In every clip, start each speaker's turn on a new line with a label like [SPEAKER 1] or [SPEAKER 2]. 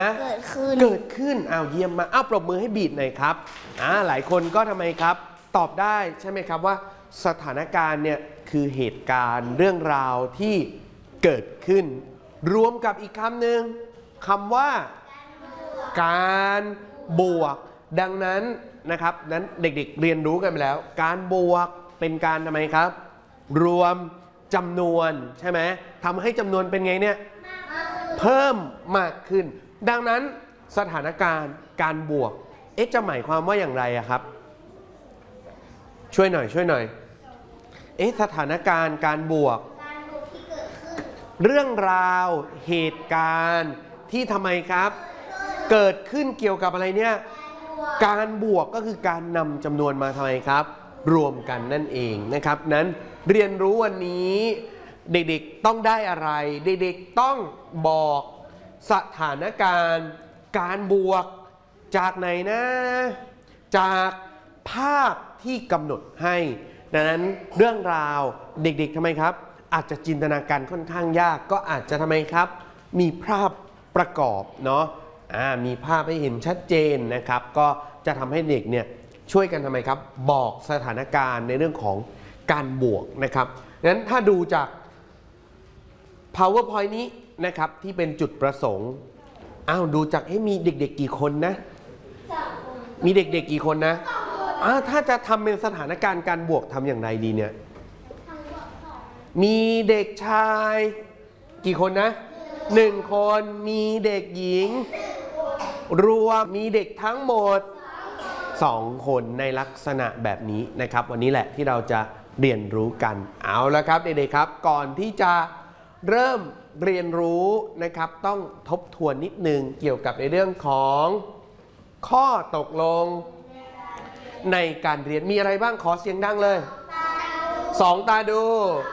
[SPEAKER 1] เกิดขึ้นเยี่ยมมาปรบมือให้บีดหน่อยครับหลายคนก็ทำไมครับตอบได้ใช่ไหมครับว่าสถานการณ์เนี่ยคือเหตุการณ์เรื่องราวที่เกิดขึ้นรวมกับอีกคำหนึ่งคำว่าการบวกดังนั้นนะครับนั้นเด็กๆเรียนรู้กันไปแล้วการบวกเป็นการทำไมครับรวมจำนวนใช่ไหมทำให้จำนวนเป็นไงเนี่ยเพิ่มมากขึ้นดังนั้นสถานการณ์การบวกจะหมายความว่าอย่างไรครับช่วยหน่อยสถานการณ์การบวกเรื่องราวเหตุการณ์ที่ทำไมครับเกิดขึ้นเกี่ยวกับอะไรเนี่ยการบวกก็คือการนำจำนวนมาทำไมครับรวมกันนั่นเองนะครับนั้นเรียนรู้วันนี้เด็กๆต้องได้อะไรเด็กๆต้องบอกสถานการณ์การบวกจากไหนนะจากภาพที่กำหนดให้ดังนั้นเรื่องราวเด็กๆทำไมครับอาจจะจินตนาการค่อนข้างยากก็อาจจะทำไมครับมีภาพประกอบเนาะมีภาพให้เห็นชัดเจนนะครับก็จะทำให้เด็กเนี่ยช่วยกันทำไมครับบอกสถานการณ์ในเรื่องของการบวกนะครับงั้นถ้าดูจาก PowerPoint นี้นะครับที่เป็นจุดประสงค์ดูจากมีเด็กๆกี่คนนะมีเด็กๆกี่คนนะถ้าจะทำเป็นสถานการณ์การบวกทำอย่างไรดีเนี่ยมีเด็กชายกี่คนนะ1 คนมีเด็กหญิงรวมมีเด็กทั้งหมด2 คนในลักษณะแบบนี้นะครับวันนี้แหละที่เราจะเรียนรู้กันเอาละครับเด็กๆครับก่อนที่จะเริ่มเรียนรู้นะครับต้องทบทวนนิดนึงเกี่ยวกับในเรื่องของข้อตกลงในการเรียนมีอะไรบ้างขอเสียงดังเลย2 ตาดู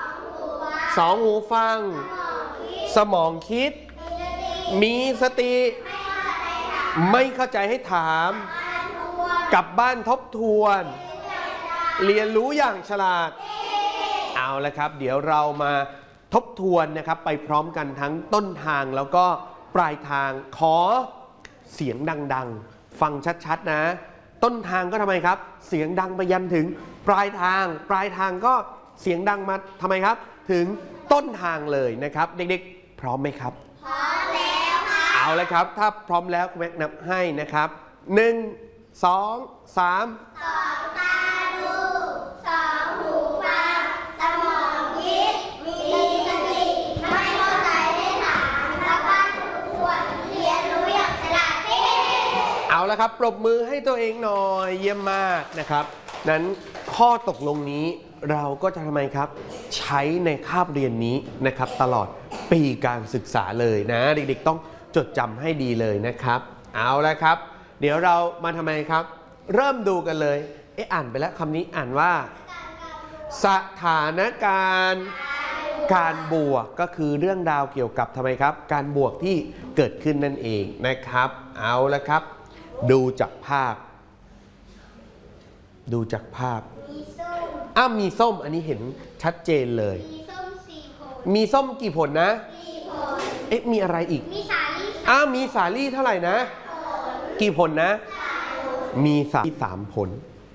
[SPEAKER 1] 2 หูฟังสมองคิดมีสติไม่เข้าใจให้ถามกลับบ้านทบทวนเรียนรู้อย่างฉลาดเอาละครับเดี๋ยวเรามาทบทวนนะครับไปพร้อมกันทั้งต้นทางแล้วก็ปลายทางขอเสียงดังๆฟังชัดๆนะต้นทางก็ทำไมครับเสียงดังไปยันถึงปลายทางก็เสียงดังมาทำไมครับถึงต้นทางเลยนะครับเด็กๆพร้อมไหมครับพร้อมแล้วค่ะเอาละครับถ้าพร้อมแล้วคุณแม่นับให้นะครับ1 2 3
[SPEAKER 2] 2 ตาดู2 หูฟังสมองคิดมีสติไม่เข้าใจให้ถามกลับบ้านทบทวนเรียนรู้อย่างฉลาด
[SPEAKER 1] เอาละครับปรบมือให้ตัวเองหน่อยเยี่ยมมากนะครับนั้นข้อตกลงนี้เราก็จะทำไมครับใช้ในคาบเรียนนี้นะครับตลอดปีการศึกษาเลยนะเด็กๆต้องจดจำให้ดีเลยนะครับเอาละครับเดี๋ยวเรามาทำไมครับเริ่มดูกันเลยอ่านไปแล้วคำนี้อ่านว่าสถานการณ์การบวกก็คือเรื่องราวเกี่ยวกับทำไมครับการบวกที่เกิดขึ้นนั่นเองนะครับเอาละครับดูจากภาพมีส้มอันนี้เห็นชัดเจนเลย
[SPEAKER 2] มีส้ม4 ผล
[SPEAKER 1] มีส้มกี่ผลนะ
[SPEAKER 2] 4 ผล
[SPEAKER 1] มีอะไรอีก
[SPEAKER 2] มีสาลี่
[SPEAKER 1] มีสาลี่เท่าไหร่นะกี่ผลนะมีสาลี่3 ผล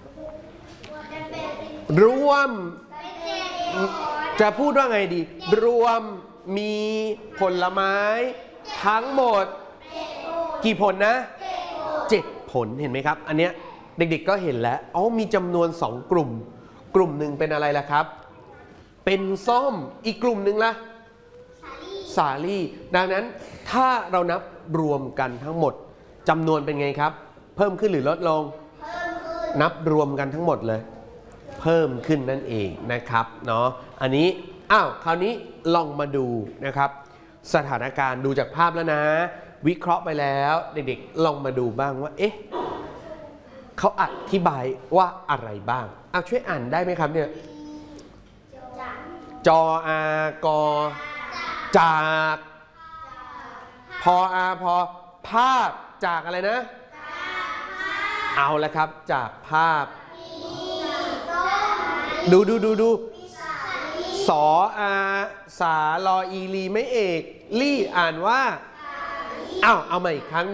[SPEAKER 1] รวมจะพูดว่าไงดีรวมมีผลไม้ทั้งหมดกี่ผลนะ7 ผลเห็นไหมครับอันเนี้ยเด็กๆก็เห็นแล้วมีจำนวน2 กลุ่มหนึ่งเป็นอะไรล่ะครับเป็นส้มอีกกลุ่มหนึ่งล่ะสาลี่ดังนั้นถ้าเรานับรวมกันทั้งหมดจำนวนเป็นไงครับเพิ่มขึ้นหรือลดลงนับรวมกันทั้งหมดเลยเพิ่มขึ้นนั่นเองนะครับเนาะอันนี้คราวนี้ลองมาดูนะครับสถานการณ์ดูจากภาพแล้วนะวิเคราะห์ไปแล้วเด็กๆลองมาดูบ้างว่าเขาอธิบายว่าอะไรบ้างช่วยอ่านได้ไหมครับเนี่ยจอากอจากพอพอภาพจากอะไรนะเอาละครับจากภาพดูสออาสาลออีลีไม่เอกลี่อ่านว่าอ้าวเอามาอีกครั้ง